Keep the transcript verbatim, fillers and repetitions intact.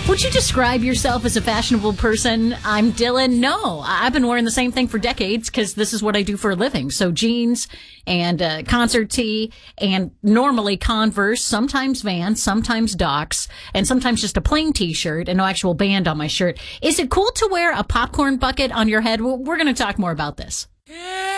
Would you describe yourself as a fashionable person? I'm Dylan. No, I've been wearing the same thing for decades because this is what I do for a living. So jeans and uh, concert tee and normally Converse, sometimes Vans, sometimes Docs, and sometimes just a plain t-shirt and no actual band on my shirt. Is it cool to wear a popcorn bucket on your head? Well, we're going to talk more about this. Yeah.